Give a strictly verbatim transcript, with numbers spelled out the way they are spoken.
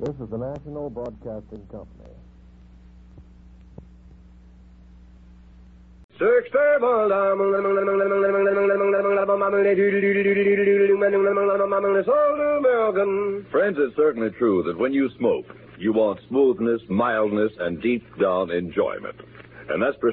This is the National Broadcasting Company. Friends, it's certainly true that when you smoke, you want smoothness, mildness, and deep down enjoyment. And that's